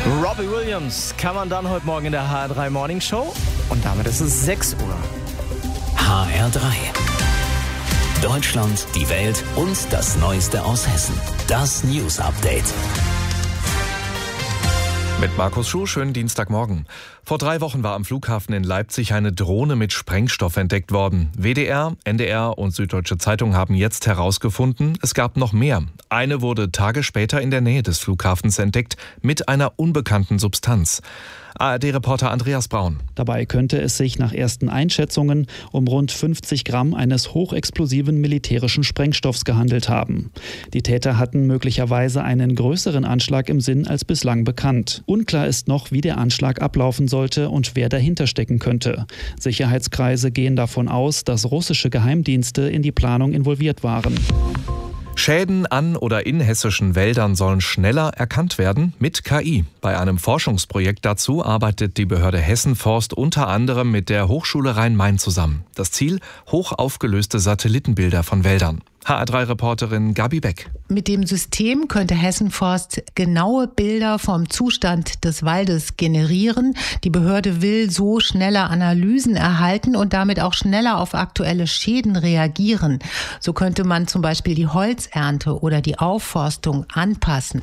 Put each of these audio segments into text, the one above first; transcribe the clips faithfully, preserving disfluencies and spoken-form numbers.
Robbie Williams kann man dann heute Morgen in der H R drei Morning Show. Und damit ist es sechs Uhr. H R drei. Deutschland, die Welt und das Neueste aus Hessen. Das News Update. Mit Markus Schuh, schönen Dienstagmorgen. Vor drei Wochen war am Flughafen in Leipzig eine Drohne mit Sprengstoff entdeckt worden. W D R, N D R und Süddeutsche Zeitung haben jetzt herausgefunden, es gab noch mehr. Eine wurde Tage später in der Nähe des Flughafens entdeckt, mit einer unbekannten Substanz. A R D-Reporter Andreas Braun. Dabei könnte es sich nach ersten Einschätzungen um rund fünfzig Gramm eines hochexplosiven militärischen Sprengstoffs gehandelt haben. Die Täter hatten möglicherweise einen größeren Anschlag im Sinn als bislang bekannt. Unklar ist noch, wie der Anschlag ablaufen sollte und wer dahinter stecken könnte. Sicherheitskreise gehen davon aus, dass russische Geheimdienste in die Planung involviert waren. Schäden an oder in hessischen Wäldern sollen schneller erkannt werden mit K I. Bei einem Forschungsprojekt dazu arbeitet die Behörde Hessenforst unter anderem mit der Hochschule Rhein-Main zusammen. Das Ziel: hoch aufgelöste Satellitenbilder von Wäldern. H R drei-Reporterin Gabi Beck. Mit dem System könnte Hessenforst genaue Bilder vom Zustand des Waldes generieren. Die Behörde will so schneller Analysen erhalten und damit auch schneller auf aktuelle Schäden reagieren. So könnte man zum Beispiel die Holzernte oder die Aufforstung anpassen.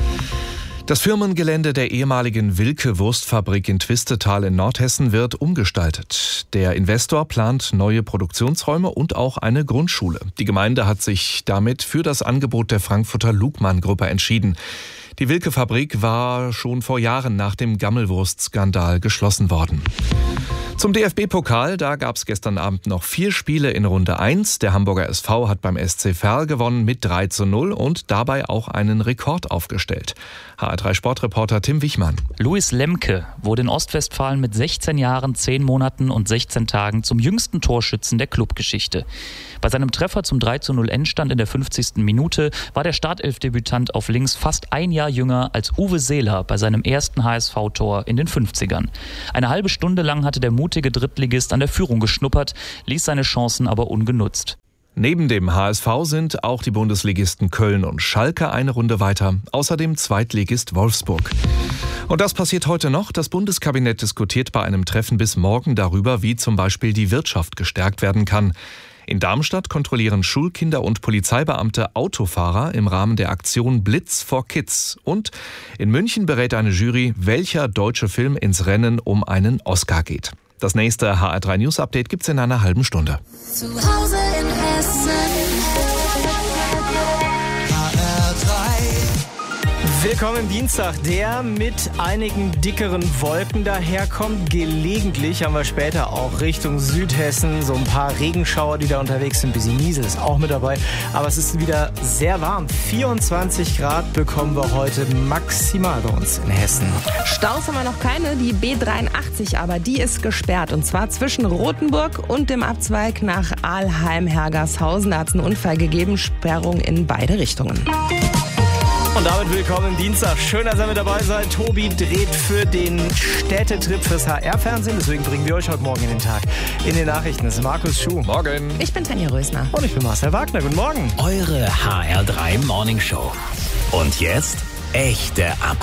Das Firmengelände der ehemaligen Wilke-Wurstfabrik in Twistetal in Nordhessen wird umgestaltet. Der Investor plant neue Produktionsräume und auch eine Grundschule. Die Gemeinde hat sich damit für das Angebot der Frankfurter Lugmann-Gruppe entschieden. Die Wilke-Fabrik war schon vor Jahren nach dem Gammelwurst-Skandal geschlossen worden. Zum D F B-Pokal, da gab es gestern Abend noch vier Spiele in Runde eins. Der Hamburger S V hat beim S C Verl gewonnen mit drei zu null und dabei auch einen Rekord aufgestellt. H R drei-Sportreporter Tim Wichmann. Luis Lemke wurde in Ostwestfalen mit sechzehn Jahren, zehn Monaten und sechzehn Tagen zum jüngsten Torschützen der Clubgeschichte. Bei seinem Treffer zum drei zu null Endstand in der fünfzigsten Minute war der Startelfdebütant auf links fast ein Jahr jünger als Uwe Seeler bei seinem ersten H S V-Tor in den fünfzigern. Eine halbe Stunde lang hatte der mutige Drittligist an der Führung geschnuppert, ließ seine Chancen aber ungenutzt. Neben dem H S V sind auch die Bundesligisten Köln und Schalke eine Runde weiter, außerdem Zweitligist Wolfsburg. Und das passiert heute noch. Das Bundeskabinett diskutiert bei einem Treffen bis morgen darüber, wie zum Beispiel die Wirtschaft gestärkt werden kann. In Darmstadt kontrollieren Schulkinder und Polizeibeamte Autofahrer im Rahmen der Aktion Blitz for Kids. Und in München berät eine Jury, welcher deutsche Film ins Rennen um einen Oscar geht. Das nächste H R drei News Update gibt's in einer halben Stunde. Zu Hause in Hessen. H R drei. Willkommen Dienstag, der mit einigen dickeren Wolken daherkommt. Gelegentlich haben wir später auch Richtung Südhessen so ein paar Regenschauer, die da unterwegs sind. Ein bisschen Niesel ist auch mit dabei. Aber es ist wieder sehr warm. vierundzwanzig Grad bekommen wir heute maximal bei uns in Hessen. Staus haben wir noch keine, die B dreiundachtzig aber, die ist gesperrt. Und zwar zwischen Rothenburg und dem Abzweig nach Aalheim-Hergershausen. Da hat es einen Unfall gegeben, Sperrung in beide Richtungen. Und damit willkommen im Dienstag. Schön, dass ihr mit dabei seid. Tobi dreht für den Städtetrip fürs H R-Fernsehen. Deswegen bringen wir euch heute Morgen in den Tag. In den Nachrichten ist Markus Schuh. Morgen. Ich bin Tanja Rösner. Und ich bin Marcel Wagner. Guten Morgen. Eure H R drei Morning Show. Und jetzt echte Ab.